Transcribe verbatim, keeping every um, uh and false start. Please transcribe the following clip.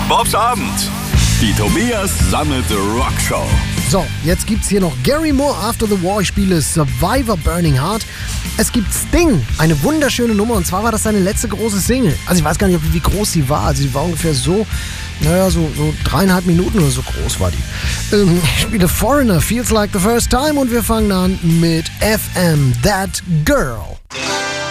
Bobs Abend. Die Tobias Sammelte Rockshow. So, jetzt gibt's hier noch Gary Moore, After the War. Ich spiele Survivor Burning Heart. Es gibt Sting, eine wunderschöne Nummer. Und zwar war das seine letzte große Single. Also ich weiß gar nicht, wie groß sie war. Also sie war ungefähr so, naja, so, so dreieinhalb Minuten oder so groß war die. Ähm, ich spiele Foreigner, Feels Like the First Time. Und wir fangen an mit F M, That Girl.